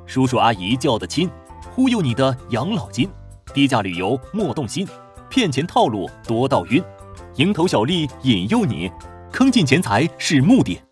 叔叔阿姨叫得亲，忽悠你的养老金，低价旅游莫动心，骗钱套路多到晕，蝇头小利引诱你，坑尽钱财是目的，